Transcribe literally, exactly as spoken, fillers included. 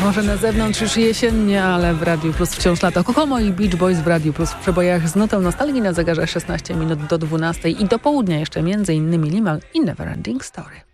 Może na zewnątrz już jesiennie, ale w Radiu Plus wciąż lato. Kokomo i Beach Boys w Radiu Plus w przebojach z nutą nostalgii na zegarze szesnaście minut do dwunastej i do południa jeszcze między innymi Limal i Neverending Story.